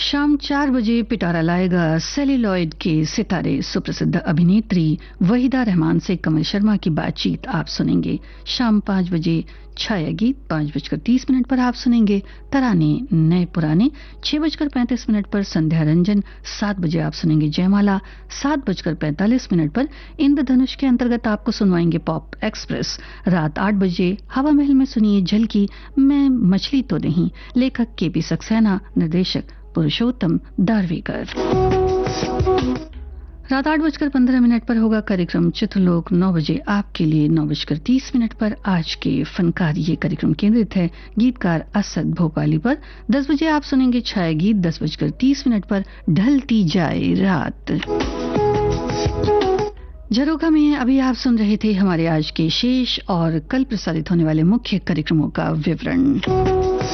शाम 4 बजे पिटारा लाएगा सेल्यूलॉइड के सितारे सुप्रसिद्ध अभिनेत्री वहीदा रहमान से कमल शर्मा की बातचीत आप सुनेंगे। शाम 5 बजे छाया गीत 5:30 पर आप सुनेंगे तराने नए पुराने। 6:35 पर संध्या रंजन। 7 बजे आप सुनेंगे जयमाला। 7:45 पर इंद्रधनुष के अंतर्गत आपको सुनवाएंगे पॉप एक्सप्रेस। रात 8 बजे हवा महल में सुनिए झलकी मैं मछली तो नहीं, लेखक केपी सक्सेना, निर्देशक पुरुषोत्तम दारवेकर। रात 8:15 पर होगा कार्यक्रम चित्रलोक। 9 बजे आपके लिए 9:30 पर आज के फनकार। ये कार्यक्रम केंद्रित है गीतकार असद भोपाली पर। 10 बजे आप सुनेंगे छाया गीत। 10:30 पर ढलती जाए रात। झरोखा में अभी आप सुन रहे थे हमारे आज के शेष और कल प्रसारित होने वाले मुख्य कार्यक्रमों का विवरण।